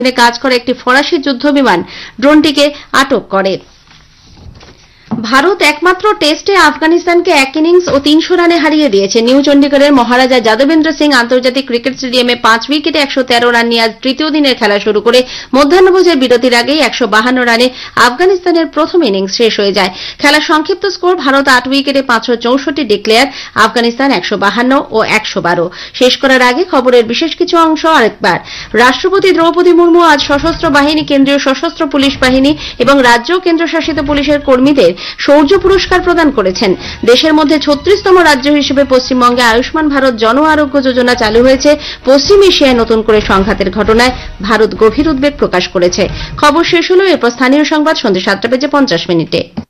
কাজ করা একটি ফরাসি যুদ্ধ বিমান ড্রোনটিকে আটক করে। ভারত একমাত্র টেস্টে আফগানিস্তানকে 1 ইনিংস ও 300 রানে হারিয়ে দিয়েছে। নিউ চণ্ডীগড়ের মহারাজা যাদবেন্দ্র সিং আন্তর্জাতিক ক্রিকেট স্টেডিয়ামে 5 উইকেটে 113 রান নিয়ে আজ তৃতীয় দিনের খেলা শুরু করে মধ্যাহ্নভোজের বিরতির আগেই 152 রানে আফগানিস্তানের প্রথম ইনিংস শেষ হয়ে যায়। খেলার সংক্ষিপ্ত স্কোর: ভারত 8 উইকেটে 564 ডিক্লেয়ার, আফগানিস্তান 152 ও 112। শেষ করার আগে খবরের বিশেষ কিছু অংশ আরেকবার। রাষ্ট্রপতি দ্রৌপদী মুর্মু আজ সশস্ত্র বাহিনী, কেন্দ্রীয় সশস্ত্র পুলিশ বাহিনী এবং রাজ্য ও কেন্দ্রশাসিত পুলিশের কর্মীদের শৌর্য পুরস্কার প্রদান করেছেন। দেশের মধ্যে 36তম রাজ্য হিসেবে পশ্চিমবঙ্গে আয়ুষ্মান ভারত জন আরোগ্য যোজনা চালু হয়েছে। পশ্চিম এশিয়ায় নতুন করে সংঘাতের ঘটনায় ভারত গভীর উদ্বেগ প্রকাশ করেছে। খবর শেষ হলো। এরপর স্থানীয় সংবাদ সন্ধ্যে 7টা বেজে 50 মিনিটে।